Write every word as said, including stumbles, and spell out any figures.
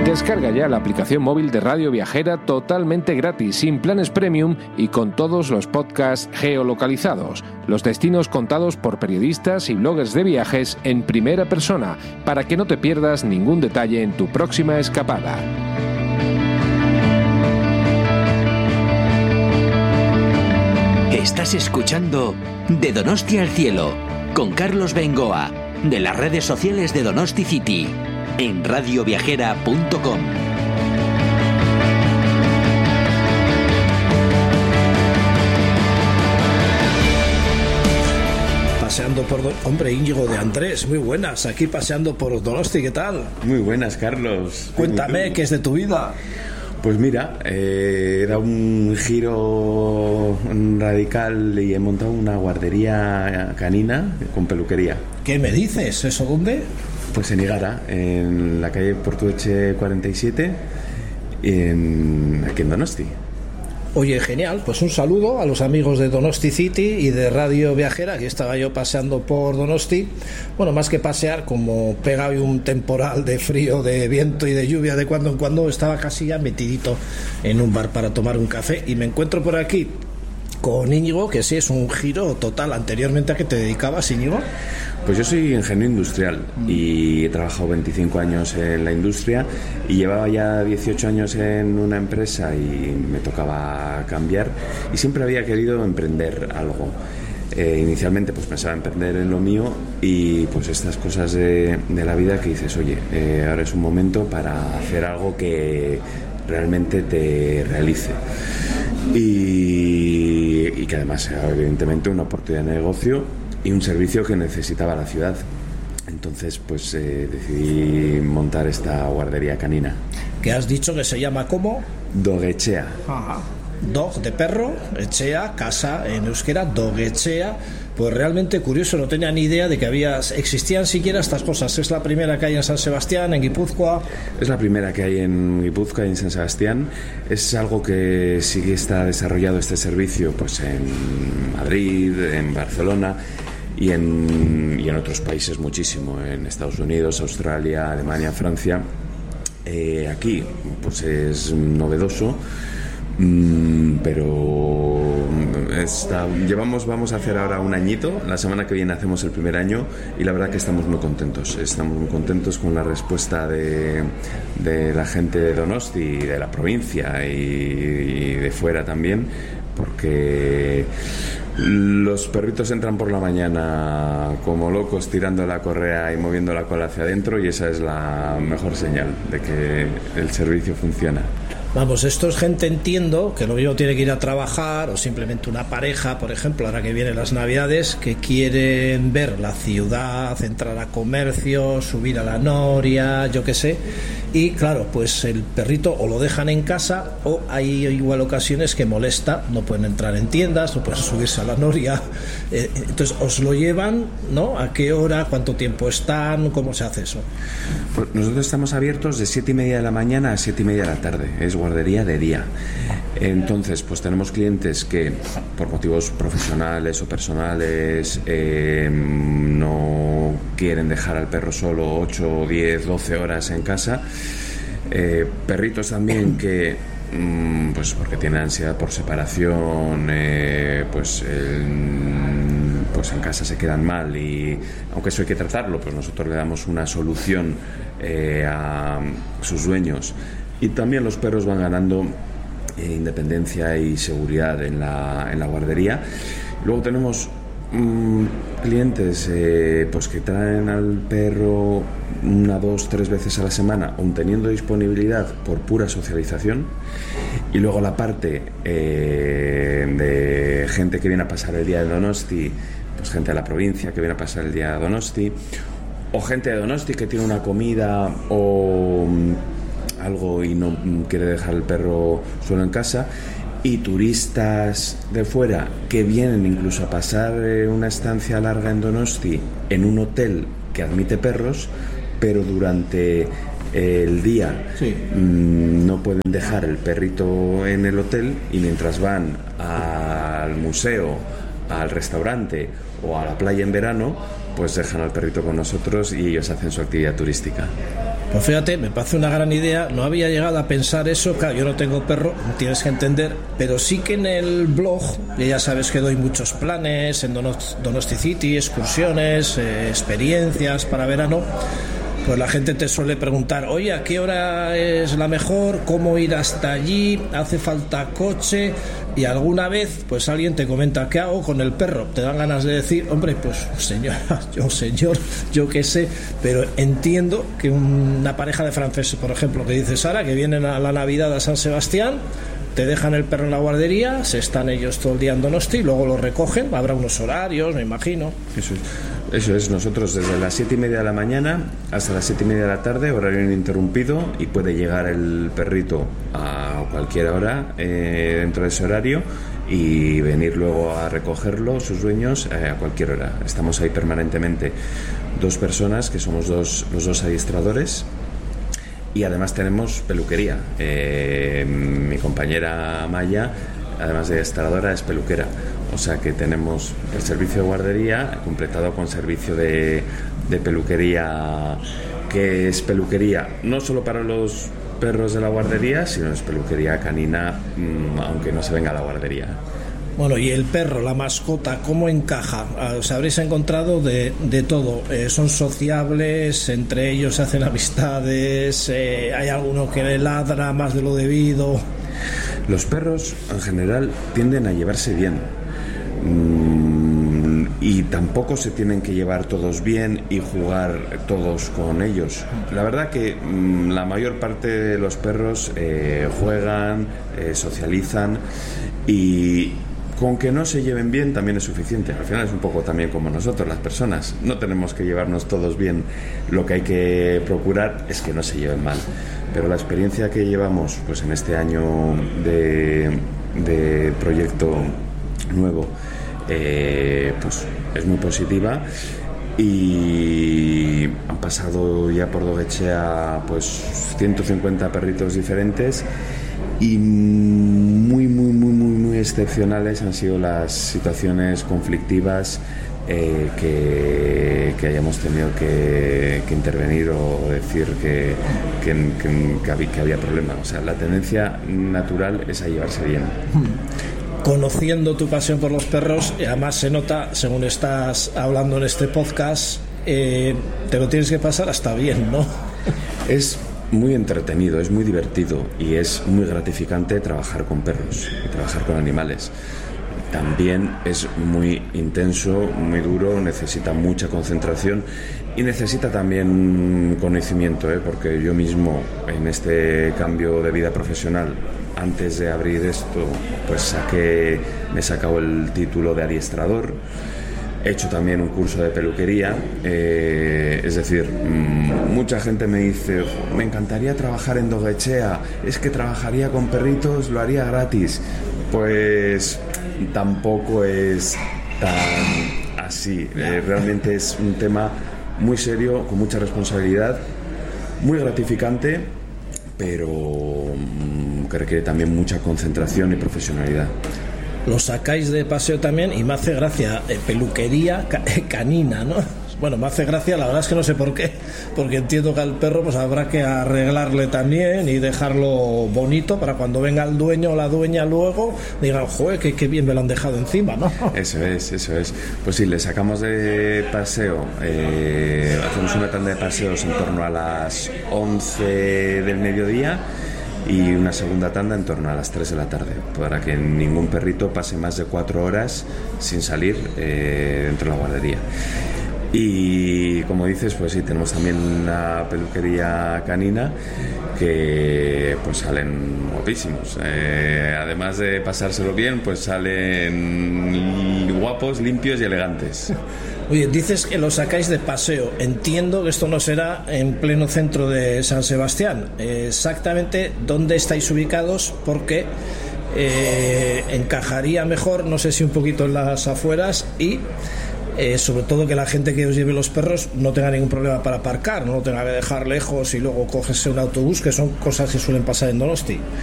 Descarga ya la aplicación móvil de Radio Viajera totalmente gratis, sin planes premium y con todos los podcasts geolocalizados, los destinos contados por periodistas y bloggers de viajes en primera persona, para que no te pierdas ningún detalle en tu próxima escapada. Estás escuchando De Donosti al Cielo, con Carlos Bengoa, de las redes sociales de Donosti City, en radio viajera punto com. Paseando por... Do... Hombre, Íñigo de Andrés, muy buenas. Aquí paseando por Donosti, ¿qué tal? Muy buenas, Carlos. Cuéntame, ¿qué es de tu vida? Pues mira, eh, era un giro radical y he montado una guardería canina con peluquería. ¿Qué me dices? ¿Eso dónde? Pues en Igara, en la calle Portueche cuarenta y siete, en, aquí en Donosti. Oye, genial, pues un saludo a los amigos de Donosti City y de Radio Viajera. Aquí estaba yo paseando por Donosti. Bueno, más que pasear, como pega hoy un temporal de frío, de viento y de lluvia de cuando en cuando, estaba casi ya metidito en un bar para tomar un café y me encuentro por aquí con Íñigo, que sí es un giro total. Anteriormente, ¿a qué te dedicabas, Íñigo? Pues yo soy ingeniero industrial y he trabajado veinticinco años en la industria y llevaba ya dieciocho años en una empresa y me tocaba cambiar y siempre había querido emprender algo. Eh, inicialmente pues pensaba emprender en lo mío y pues estas cosas de, de la vida que dices, oye, eh, ahora es un momento para hacer algo que realmente te realice y, y que además sea evidentemente una oportunidad de negocio y un servicio que necesitaba la ciudad. Entonces pues eh, decidí montar esta guardería canina. ¿Qué has dicho que se llama cómo? Dogechea. Ajá. Dog de perro, echea, casa en euskera, dogechea. Pues realmente curioso, no tenía ni idea de que había, existían siquiera estas cosas. Es la primera que hay en San Sebastián, en Guipúzcoa. Es la primera que hay en Guipúzcoa y en San Sebastián. Es algo que sí que está desarrollado este servicio pues en Madrid, en Barcelona y en, y en otros países muchísimo, en Estados Unidos, Australia, Alemania, Francia. Eh, aquí pues es novedoso. Mm, pero está, llevamos vamos a hacer ahora un añito. La semana que viene hacemos el primer año y la verdad que estamos muy contentos. Estamos muy contentos con la respuesta de, de la gente de Donosti y de la provincia y, y de fuera también, porque los perritos entran por la mañana como locos tirando la correa y moviendo la cola hacia adentro y esa es la mejor señal de que el servicio funciona. Vamos, esto es gente, entiendo, que lo mismo tiene que ir a trabajar o simplemente una pareja, por ejemplo, ahora que vienen las Navidades, que quieren ver la ciudad, entrar a comercio, subir a la noria, yo qué sé, y claro, pues el perrito o lo dejan en casa o hay igual ocasiones que molesta, no pueden entrar en tiendas, no pueden subirse a la noria, eh, entonces os lo llevan, ¿no? ¿A qué hora? ¿Cuánto tiempo están? ¿Cómo se hace eso? Pues nosotros estamos abiertos de siete y media de la mañana a siete y media de la tarde, es guardería de día. Entonces pues tenemos clientes que por motivos profesionales o personales eh, no quieren dejar al perro solo ocho, diez, doce horas en casa, eh, perritos también que mm, pues porque tienen ansiedad por separación, eh, pues eh, pues en casa se quedan mal y aunque eso hay que tratarlo, pues nosotros le damos una solución eh, a sus dueños. Y también los perros van ganando eh, independencia y seguridad en la, en la guardería. Luego tenemos mmm, clientes eh, pues que traen al perro una, dos, tres veces a la semana, aun teniendo disponibilidad por pura socialización. Y luego la parte eh, de gente que viene a pasar el día de Donosti, pues gente de la provincia que viene a pasar el día de Donosti, o gente de Donosti que tiene una comida o algo y no quiere dejar el perro solo en casa, y turistas de fuera que vienen incluso a pasar una estancia larga en Donosti en un hotel que admite perros, pero durante el día sí. mmm, no pueden dejar el perrito en el hotel y mientras van al museo, al restaurante o a la playa en verano, pues dejan al perrito con nosotros y ellos hacen su actividad turística. Pues fíjate, me parece una gran idea. No había llegado a pensar eso. Claro, yo no tengo perro, tienes que entender, pero sí que en el blog, ya sabes que doy muchos planes en Donosti City, excursiones, eh, experiencias para verano. Pues la gente te suele preguntar, oye, ¿a qué hora es la mejor? ¿Cómo ir hasta allí? ¿Hace falta coche? Y alguna vez, pues alguien te comenta, ¿qué hago con el perro? Te dan ganas de decir, hombre, pues señora, yo señor, yo qué sé, pero entiendo que una pareja de franceses, por ejemplo, que dice Sara, que vienen a la Navidad a San Sebastián, te dejan el perro en la guardería, se están ellos todo el día en Donosti y luego lo recogen, habrá unos horarios, me imagino. Eso es. Eso es, nosotros desde las siete y media de la mañana hasta las siete y media de la tarde, horario ininterrumpido, y puede llegar el perrito a cualquier hora eh, dentro de ese horario y venir luego a recogerlo, sus dueños, eh, a cualquier hora. Estamos ahí permanentemente, dos personas que somos dos, los dos adiestradores. Y además tenemos peluquería. Eh, mi compañera Maya, además de adiestradora, es peluquera. O sea que tenemos el servicio de guardería completado con servicio de, de peluquería, que es peluquería no solo para los perros de la guardería, sino es peluquería canina, aunque no se venga a la guardería. Bueno, y el perro, la mascota, ¿cómo encaja? Os habréis encontrado de, de todo. Eh, son sociables, entre ellos se hacen amistades, eh, hay alguno que le ladra más de lo debido. Los perros, en general, tienden a llevarse bien. Mm, y tampoco se tienen que llevar todos bien y jugar todos con ellos. La verdad que mm, la mayor parte de los perros eh, juegan, eh, socializan, y con que no se lleven bien también es suficiente. Al final es un poco también como nosotros, las personas. No tenemos que llevarnos todos bien. Lo que hay que procurar es que no se lleven mal. Pero la experiencia que llevamos pues en este año de, de proyecto nuevo eh, pues es muy positiva, y han pasado ya por Doguechea pues ciento cincuenta perritos diferentes, y muy muy muy muy muy excepcionales han sido las situaciones conflictivas eh, que, que hayamos tenido que, que intervenir o decir que, que, que, que, había, que había problema. O sea, la tendencia natural es a llevarse bien. Conociendo tu pasión por los perros, y además se nota, según estás hablando en este podcast, eh, te lo tienes que pasar hasta bien, ¿no? Es muy entretenido, es muy divertido y es muy gratificante trabajar con perros y trabajar con animales. También es muy intenso, muy duro, necesita mucha concentración y necesita también conocimiento, ¿eh? Porque yo mismo en este cambio de vida profesional, antes de abrir esto, pues saqué, me he sacado el título de adiestrador. He hecho también un curso de peluquería, eh, es decir, mmm, mucha gente me dice, me encantaría trabajar en Doguechea, es que trabajaría con perritos, lo haría gratis. Pues tampoco es tan así, eh, realmente es un tema muy serio, con mucha responsabilidad, muy gratificante, pero mmm, que requiere también mucha concentración y profesionalidad. Lo sacáis de paseo también y me hace gracia, eh, peluquería ca- canina, ¿no? Bueno, me hace gracia, la verdad es que no sé por qué, porque entiendo que al perro pues habrá que arreglarle también y dejarlo bonito para cuando venga el dueño o la dueña luego digan, joder, qué, qué bien me lo han dejado encima, ¿no? Eso es, eso es. Pues sí, le sacamos de paseo, eh, hacemos una tanda de paseos en torno a las once del mediodía y una segunda tanda en torno a las tres de la tarde, para que ningún perrito pase más de cuatro horas sin salir eh, dentro de la guardería. Y como dices, pues sí, tenemos también una peluquería canina que pues salen guapísimos. Eh, además de pasárselo bien, pues salen guapos, limpios y elegantes. Oye, dices que lo sacáis de paseo. Entiendo que esto no será en pleno centro de San Sebastián. Eh, exactamente dónde estáis ubicados, porque eh, encajaría mejor, no sé si un poquito en las afueras, y Eh, sobre todo que la gente que os lleve los perros no tenga ningún problema para aparcar, no lo tenga que dejar lejos y luego cogerse un autobús, que son cosas que suelen pasar en Donosti.